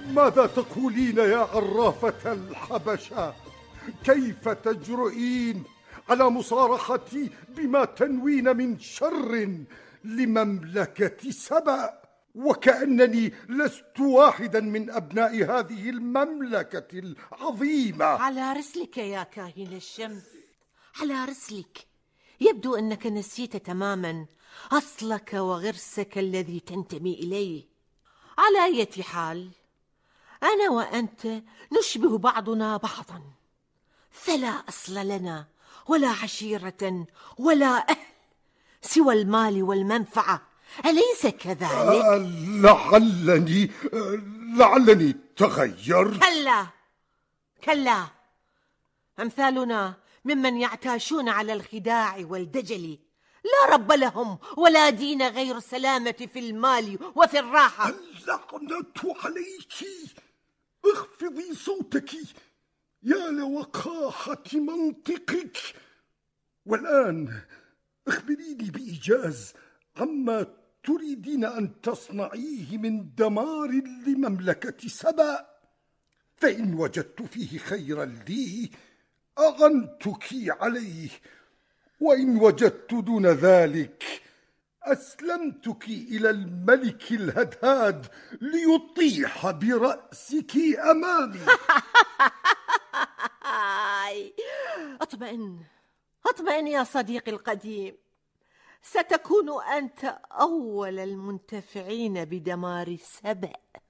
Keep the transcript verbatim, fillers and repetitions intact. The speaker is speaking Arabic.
ماذا تقولين يا عرافة الحبشة؟ كيف تجرؤين على مصارحتي بما تنوين من شر لمملكة سبأ، وكأنني لست واحدا من أبناء هذه المملكة العظيمة؟ على رسلك يا كاهن الشمس، على رسلك. يبدو أنك نسيت تماما أصلك وغرسك الذي تنتمي إليه. على أي حال، أنا وأنت نشبه بعضنا بعضا، فلا أصل لنا ولا عشيرة ولا أهل سوى المال والمنفعة، أليس كذلك؟ آه لعلني آه لعلني تغير. كلا كلا، أمثالنا ممن يعتاشون على الخداع والدجل، لا رب لهم ولا دين غير السلامة في المال وفي الراحة. اللعنة عليك، اخفضي صوتك، يا لوقاحة منطقك. والآن اخبريني بإيجاز عما تريدين أن تصنعيه من دمار لمملكة سبأ، فإن وجدت فيه خيرا لي أعنتك عليه، وإن وجدت دون ذلك أسلمتك إلى الملك الهدهاد ليطيح برأسك أمامي. اطمئن اطمئن يا صديقي القديم، ستكون أنت أول المنتفعين بدمار سبأ.